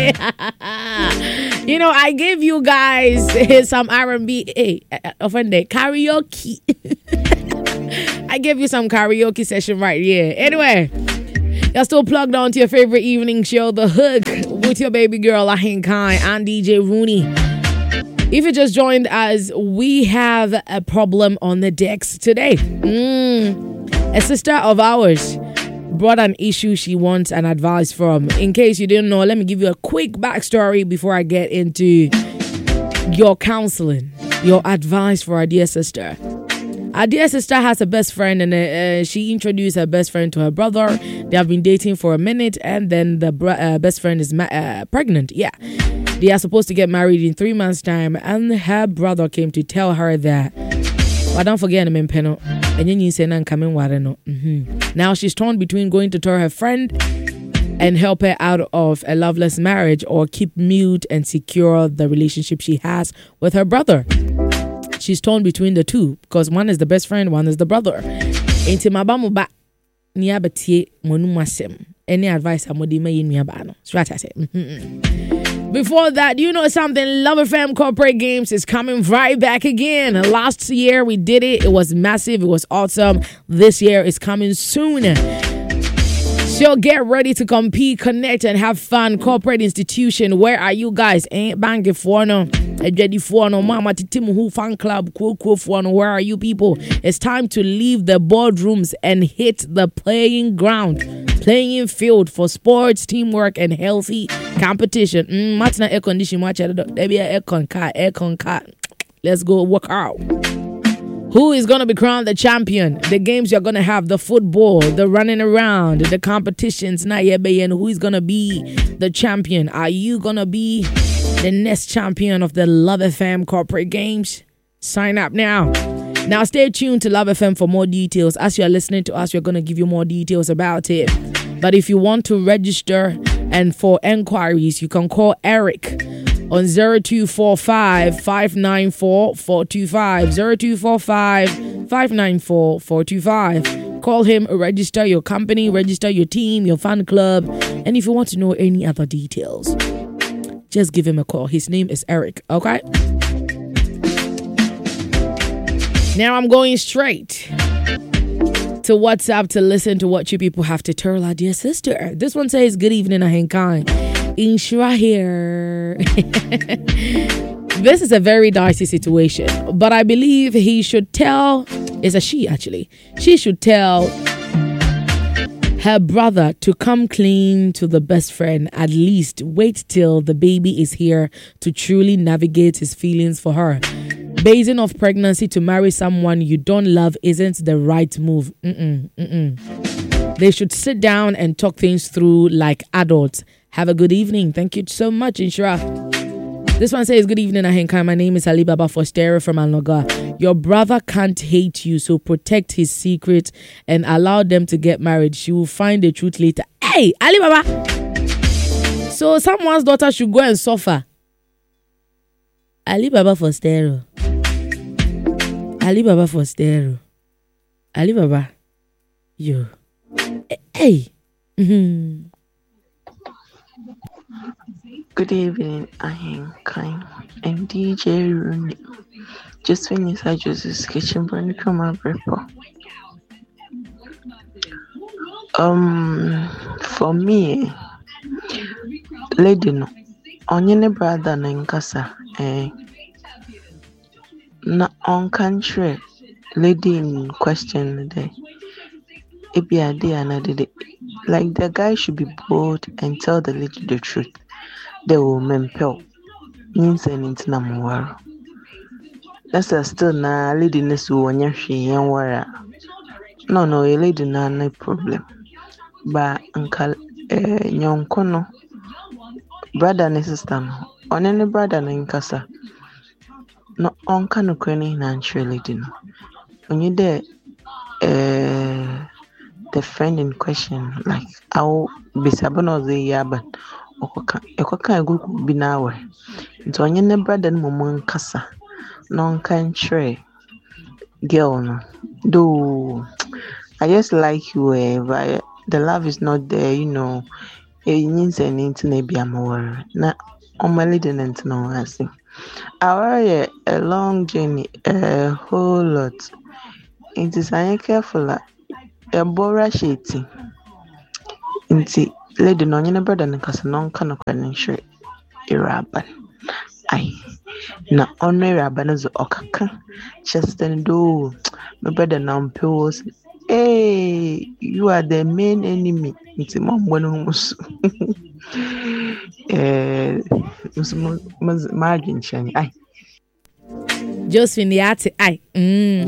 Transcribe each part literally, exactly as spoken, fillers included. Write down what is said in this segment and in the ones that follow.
You know, I gave you guys some R and B. Hey, offended karaoke. I gave you some karaoke session right here. Anyway, you're still plugged on to your favorite evening show, The Hook, with your baby girl, Ahin Kai, and D J Rooney. If you just joined us, we have a problem on the decks today. Mm. A sister of ours brought an issue she wants an advice from. In case you didn't know, let me give you a quick backstory before I get into your counseling, your advice for our dear sister. Our dear sister has a best friend, and uh, she introduced her best friend to her brother. They have been dating for a minute, and then the br- uh, best friend is ma- uh, pregnant. Yeah, they are supposed to get married in three months' time, and her brother came to tell her that, well, don't forget him in Peno. And then you say, mm-hmm. Now she's torn between going to tell her friend and help her out of a loveless marriage, or keep mute and secure the relationship she has with her brother. She's torn between the two because one is the best friend, one is the brother. Enti mabamu ba niabetie monumasem. Any advice amodi me niabano. Straight I say. Before that, you know something? Love F M Corporate Games is coming right back again. Last year we did it. It was massive. It was awesome. This year is coming soon. So get ready to compete, connect, and have fun. Corporate institution, where are you guys? Ain't bang for no. Mama Titimu fan club. Where are you people? It's time to leave the boardrooms and hit the playing ground, playing field for sports, teamwork, and healthy competition. Mm, match na air condition, match air con car, air con car. Let's go work out. Who is going to be crowned the champion? The games you're going to have, the football, the running around, the competitions. Now, yeah, and who is going to be the champion? Are you going to be the next champion of the Love F M Corporate Games? Sign up now. Now, stay tuned to Love F M for more details. As you're listening to us, we're going to give you more details about it. But if you want to register and for enquiries, you can call Eric on zero two four five, five nine four, four two five, zero two four five, five nine four, four two five. Call him, register your company, register your team, your fan club, and if you want to know any other details, just give him a call. His name is Eric, okay? Now I'm going straight to WhatsApp to listen to what you people have to tell our dear sister. This one says, good evening, Ahinkai. Inshira here. This is a very dicey situation, but I believe he should tell, it's a she actually, she should tell her brother to come clean to the best friend. At least wait till the baby is here to truly navigate his feelings for her. Basing off pregnancy to marry someone you don't love isn't the right move. Mm-mm, mm-mm. They should sit down and talk things through like adults. Have a good evening. Thank you so much, Inshira. This one says, good evening, Ahinkai. My name is Alibaba Fostero from Alnoga. Your brother can't hate you, so protect his secret and allow them to get married. She will find the truth later. Hey, Alibaba! So someone's daughter should go and suffer. Alibaba Fostero. Alibaba Fostero. Alibaba. Yo. Hey. Mm-hmm. Good evening, Ahinkai and D J Rooney. Just finished I just kitchen burning from my breakfast. Um, for me, lady no, onye brother na nkasa eh na on country lady in question there. It be a day another day. Like the guy should be bold and tell the lady the truth. The woman pell means an internal. That's a still na lady nesu when she young wara. No, no, a lady na no problem. But uncle eh young kono brother and sister no. On any brother na nkasa. No on kanu kweni na nchwe lady no. When you there eh the friend in question, like how bisabono the yaban okoka ekoka egu binawe nti onye ne brother no mom nkasa non country girl no do I just like you eh, but the love is not there, you know. e nyinsa ni ntina bi amawar na omali de ntina wasi. Our a long journey, a whole lot. It is I careful a bora shitty. Inti lady no nyina brother nkasa no nka no kwan nhwe iraban. Ai na ono iraban zo okaka chesten do my brother na mpos. Hey, you are the main enemy. Inti mambo no musu. Eh musu margin chan. Ai Josephine yate ai. Mm.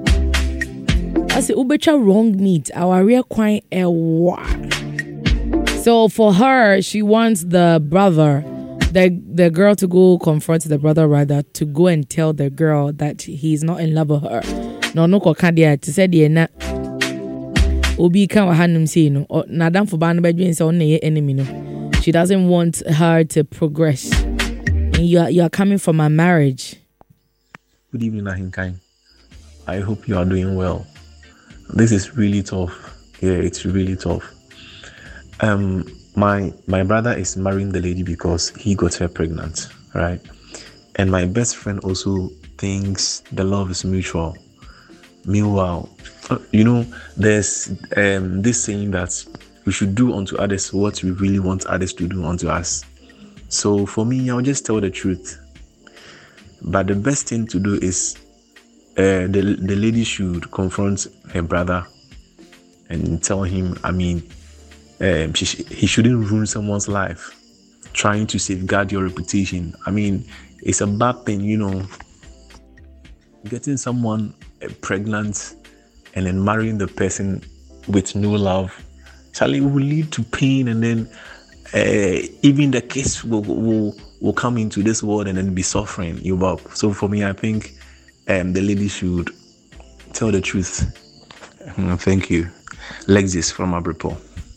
I say ubecha wrong meat. Our real quite a wa. So for her, she wants the brother, the the girl to go confront the brother, rather to go and tell the girl that he's not in love with her. No no ko kandia to say the na obi kan wa hanum say no na dan for ban ba dwen say on na enemy no. She doesn't want her to progress. And you are, you are coming from a marriage. Good evening, Ahinkai. I hope you are doing well. This is really tough. Yeah, it's really tough. Um, my my brother is marrying the lady because he got her pregnant, right? And my best friend also thinks the love is mutual. Meanwhile, you know, there's um this saying that we should do unto others what we really want others to do unto us. So for me, I'll just tell the truth. But the best thing to do is uh, the the lady should confront her brother and tell him, I mean, um, she, he shouldn't ruin someone's life trying to safeguard your reputation. I mean, it's a bad thing, you know, getting someone uh, pregnant and then marrying the person with no love. Charlie will lead to pain, and then uh, even the kids will, will will come into this world and then be suffering you up. So for me, I think um, the lady should tell the truth. Thank you. Lexis from Abripo.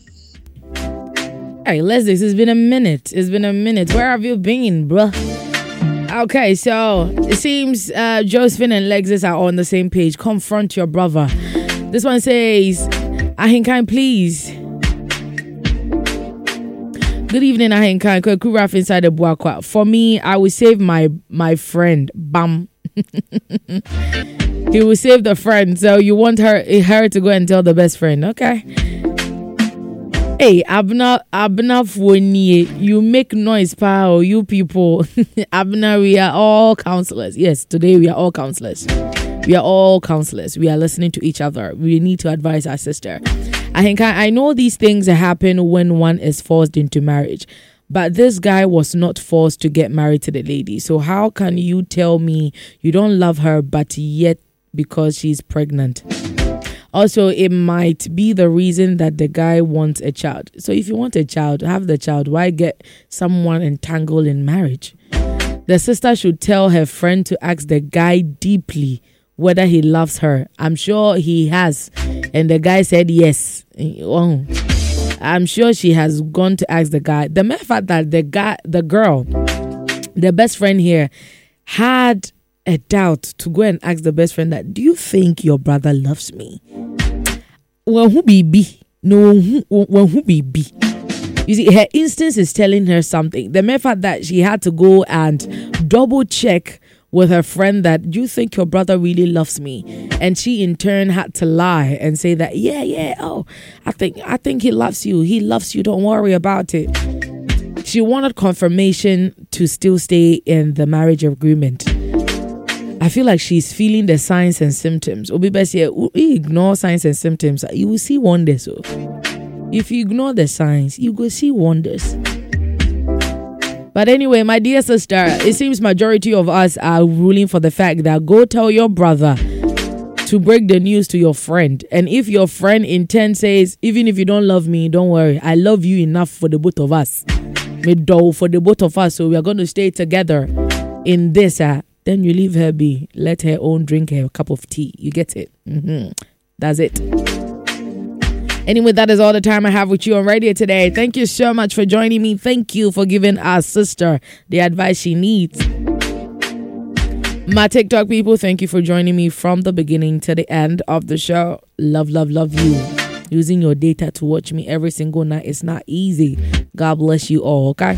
Hey, Lexis, it's been a minute. It's been a minute. Where have you been, bruh? Okay, so it seems uh, Josephine and Lexis are on the same page. Confront your brother. This one says, Ahinkai, please. Good evening, Ahinkai. Kuraf inside the Buakwa. For me, I will save my my friend. Bam. He will save the friend. So you want her her to go and tell the best friend. Okay. Hey, Abna Abna Fwoniye, you make noise, pal, you people. Abna, we are all counselors. Yes, today we are all counselors. We are all counselors. We are listening to each other. We need to advise our sister. I think I, I know these things happen when one is forced into marriage, but this guy was not forced to get married to the lady. So how can you tell me you don't love her, but yet because she's pregnant? Also, it might be the reason that the guy wants a child. So if you want a child, have the child. Why get someone entangled in marriage? The sister should tell her friend to ask the guy deeply whether he loves her. I'm sure he has. And the guy said yes. Oh. I'm sure she has gone to ask the guy. The mere fact that the guy, the girl, the best friend here, had a doubt to go and ask the best friend that, do you think your brother loves me? Well, who be be? No, well, who be be? You see, her instance is telling her something. The mere fact that she had to go and double check with her friend that, do you think your brother really loves me? And she in turn had to lie and say that, yeah, yeah, oh, I think I think he loves you. He loves you. Don't worry about it. She wanted confirmation to still stay in the marriage agreement. I feel like she's feeling the signs and symptoms. Obi best here, ignore signs and symptoms. You will see wonders. So if you ignore the signs, you will see wonders. But anyway, my dear sister, it seems majority of us are ruling for the fact that go tell your brother to break the news to your friend. And if your friend in turn says, even if you don't love me, don't worry, I love you enough for the both of us. Me do for the both of us, so we are going to stay together in this. Uh, then you leave her be. Let her own drink her cup of tea. You get it? Mm-hmm. That's it. Anyway, that is all the time I have with you on radio today. Thank you so much for joining me. Thank you for giving our sister the advice she needs. My TikTok people, thank you for joining me from the beginning to the end of the show. Love, love, love you. using your data to watch me every single night. It's not easy. God bless you all, okay?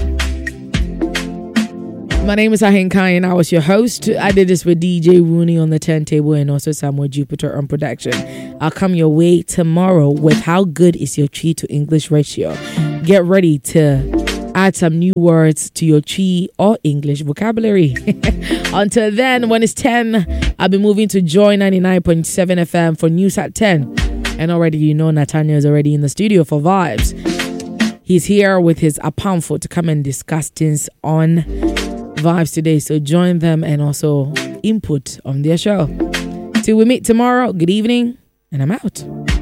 My name is Ahin Kai and I was your host. I did this with D J Rooney on the turntable and also Samuel Jupiter on production. I'll come your way tomorrow with how good is your Chi to English ratio. Get ready to add some new words to your Chi or English vocabulary. Until then, when it's ten, I'll be moving to Joy ninety-nine point seven F M for news at ten. And already you know Nathaniel is already in the studio for Vibes. He's here with his Apamfo to come and discuss things on Vibes today, so join them and also input on their show. Till we meet tomorrow, good evening, and I'm out.